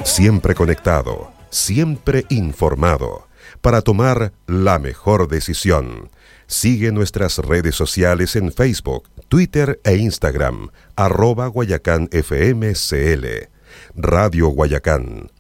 Siempre conectado, siempre informado, para tomar la mejor decisión. Sigue nuestras redes sociales en Facebook, Twitter e Instagram, @GuayacánFMCL. Radio Guayacán,